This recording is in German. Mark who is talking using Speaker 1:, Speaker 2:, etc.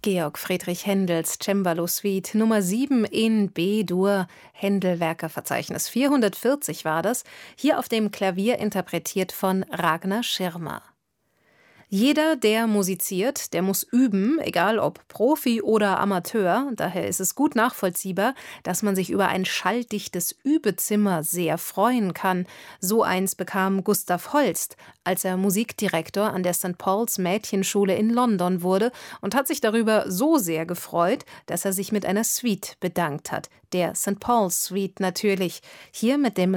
Speaker 1: Georg Friedrich Händels Cembalo-Suite Nummer 7 in B-Dur, Händel-Werkeverzeichnis 440 war das, hier auf dem Klavier interpretiert von Ragnar Schirmer. Jeder, der musiziert, der muss üben, egal ob Profi oder Amateur. Daher ist es gut nachvollziehbar, dass man sich über ein schalldichtes Übezimmer sehr freuen kann. So eins bekam Gustav Holst, als er Musikdirektor an der St. Paul's Mädchenschule in London wurde und hat sich darüber so sehr gefreut, dass er sich mit einer Suite bedankt hat. Der St. Paul's Suite natürlich. Hier mit dem